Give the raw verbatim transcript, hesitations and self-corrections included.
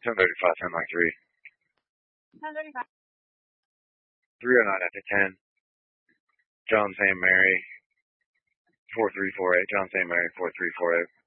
ten thirty-five, ten like three. ten thirty-five. three oh nine after ten. John Saint Mary, four three four eight. John Saint Mary, four three four eight.